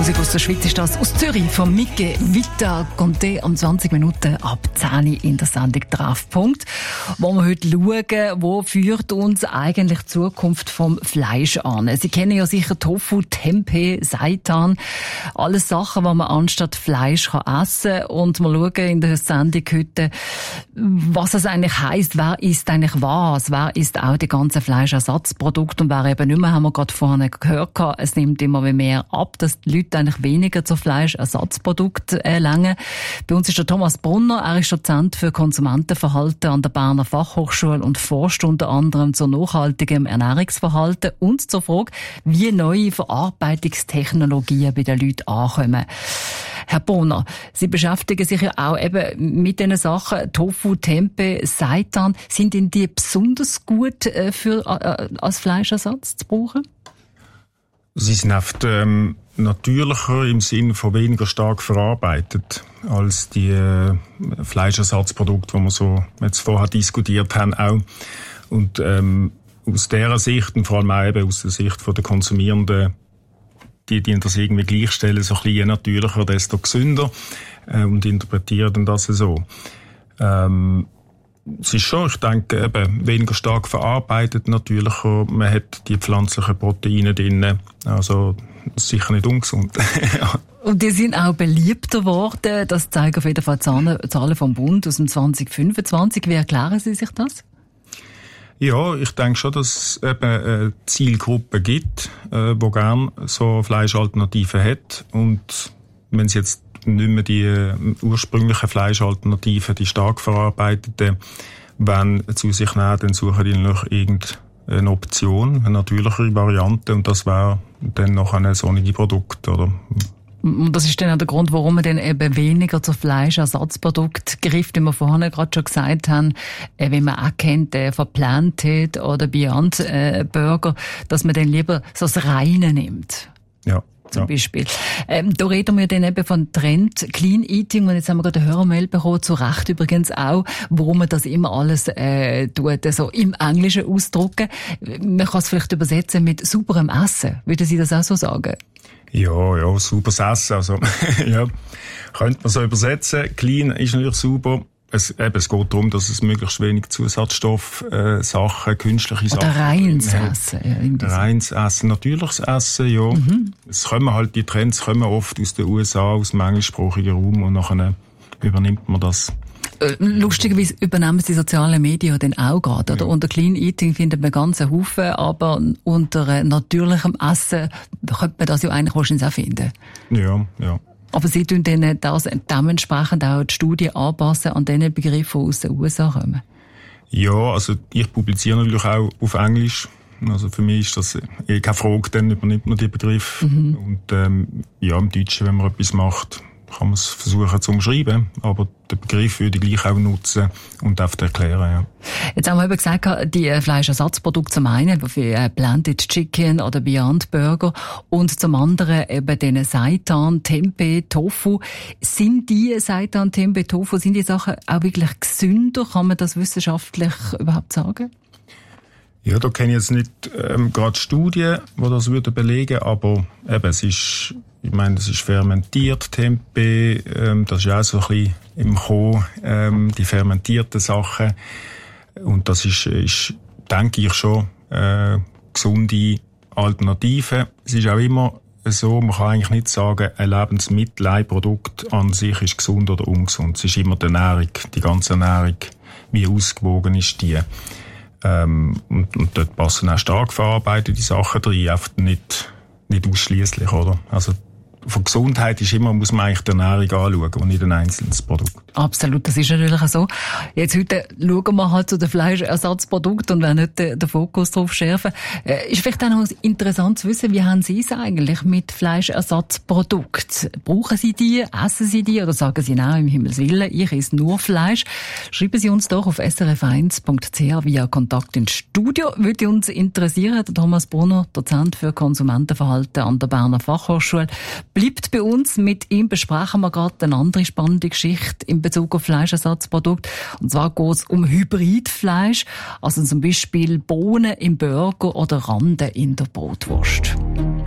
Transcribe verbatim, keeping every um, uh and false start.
Musik aus der Schweiz ist das. Aus Zürich von Micke Vita Conte um zwanzig Minuten ab zehn in der Sendung Treffpunkt, wo wir heute schauen, wo führt uns eigentlich die Zukunft vom Fleisch an. Sie kennen ja sicher Tofu, Tempeh, Seitan, alles Sachen, die man anstatt Fleisch kann essen kann. Und wir schauen in der Sendung heute, was es eigentlich heisst, wer isst eigentlich was, wer isst auch die ganzen Fleischersatzprodukte und wer eben nicht mehr, haben wir gerade vorhin gehört, es nimmt immer mehr ab, dass die Leute eigentlich weniger zu Fleischersatzprodukten äh, langen. Bei uns ist der Thomas Brunner, er ist Dozent für Konsumentenverhalten an der Berner Fachhochschule und forscht unter anderem zu nachhaltigem Ernährungsverhalten und zur Frage, wie neue Verarbeitungstechnologien bei den Leuten ankommen. Herr Brunner, Sie beschäftigen sich ja auch eben mit diesen Sachen, Tofu, Tempeh, Seitan. Sind Ihnen die besonders gut äh, für, äh, als Fleischersatz zu brauchen? Sie sind oft ähm, natürlicher im Sinne von weniger stark verarbeitet als die äh, Fleischersatzprodukte, die wir so jetzt vorher diskutiert haben auch. Und ähm, aus dieser Sicht und vor allem auch eben aus der Sicht von der Konsumierenden, die, die das irgendwie gleichstellen, so ein bisschen je natürlicher, desto gesünder äh, und interpretieren das so. Ähm, Es ist schon, ich denke, eben weniger stark verarbeitet, natürlicher. Man hat die pflanzlichen Proteine drin. Also, sicher nicht ungesund. Und die sind auch beliebter geworden. Das zeigen auf jeden Fall Zahlen vom Bund aus dem zwanzig fünfundzwanzig. Wie erklären Sie sich das? Ja, ich denke schon, dass es eben eine Zielgruppe gibt, äh, die gerne so Fleischalternativen hat. Und wenn es jetzt nicht mehr die äh, ursprünglichen Fleischalternativen, die stark verarbeiteten, wenn zu sich nehmen, dann suchen die noch irgendeine Option, eine natürlichere Variante, und das wäre dann noch ein sonniges Produkt, oder? Und das ist dann auch der Grund, warum man dann eben weniger zu Fleischersatzprodukten greift, wie wir vorhin gerade schon gesagt haben, äh, wenn man auch kennt, äh, von Planted oder Beyond äh, Burger, dass man dann lieber so das Reine nimmt. Ja. Zum ja. Beispiel. Ähm, da reden wir dann eben von Trend Clean Eating, und jetzt haben wir gerade eine Hörermail bekommen, zu Recht übrigens auch, warum man das immer alles äh, tut, so im Englischen ausdrucken. Man kann es vielleicht übersetzen mit sauberem Essen. Würden Sie das auch so sagen? Ja, ja, sauberes Essen, also, ja, könnte man so übersetzen. Clean ist natürlich sauber. Es, eben, es geht darum, dass es möglichst wenig Zusatzstoff, äh, Sachen, künstliche Sachen. Oder reines Essen. Ja, reines Essen, natürliches Essen, ja. Mhm. Es kommen halt, die Trends kommen oft aus den U S A, aus dem englischsprachigen Raum, und nachher übernimmt man das. Lustigerweise übernehmen die sozialen Medien dann auch gerade, oder? Ja. Unter Clean Eating findet man ganz einen Haufen, aber unter natürlichem Essen könnte man das ja eigentlich wahrscheinlich auch finden. Ja, ja. Aber Sie tun dann das dementsprechend auch die Studie anpassen an den Begriffen, die aus den U S A kommen? Ja, also ich publiziere natürlich auch auf Englisch. Also für mich ist das eh keine Frage, dann übernimmt man die Begriffe. Mhm. Und ähm, ja, im Deutschen, wenn man etwas macht, kann man es versuchen zu umschreiben, aber den Begriff würde ich gleich auch nutzen und oft erklären, ja. Jetzt haben wir eben gesagt, die Fleischersatzprodukte zum einen, wie Planted Chicken oder Beyond Burger, und zum anderen eben den Seitan, Tempeh, Tofu. Sind die Seitan, Tempeh, Tofu, sind die Sachen auch wirklich gesünder? Kann man das wissenschaftlich überhaupt sagen? Ja, da kenne ich jetzt nicht ähm, gerade Studien, die das würden belegen, aber eben, es ist, ich meine, das ist fermentiert, Tempeh, ähm, das ist auch so ein bisschen im Kommen, ähm, die fermentierten Sachen. Und das ist, ist denke ich, schon äh, gesunde Alternative. Es ist auch immer so, man kann eigentlich nicht sagen, ein Lebensmittel, ein Produkt an sich ist gesund oder ungesund. Es ist immer die Ernährung, die ganze Ernährung, wie ausgewogen ist die. Ähm, und, und dort passen auch stark verarbeitete Sachen drin, oft nicht, nicht ausschliesslich, oder? Also, von Gesundheit ist immer, muss man eigentlich die Ernährung anschauen und nicht ein einzelnes Produkt. Absolut, das ist natürlich so. Jetzt heute schauen wir halt zu den Fleischersatzprodukten und werden nicht den, den Fokus drauf schärfen. Äh, ist vielleicht auch noch interessant zu wissen, wie haben Sie es eigentlich mit Fleischersatzprodukten? Brauchen Sie die? Essen Sie die? Oder sagen Sie, nein, im Himmels Willen, ich esse nur Fleisch? Schreiben Sie uns doch auf s r f eins punkt c h via Kontakt ins Studio. Würde uns interessieren. Der Thomas Brunner, Dozent für Konsumentenverhalten an der Berner Fachhochschule, bleibt bei uns. Mit ihm besprechen wir gerade eine andere spannende Geschichte in Bezug auf Fleischersatzprodukte. Und zwar geht es um Hybridfleisch, also zum Beispiel Bohnen im Burger oder Rande in der Brotwurst.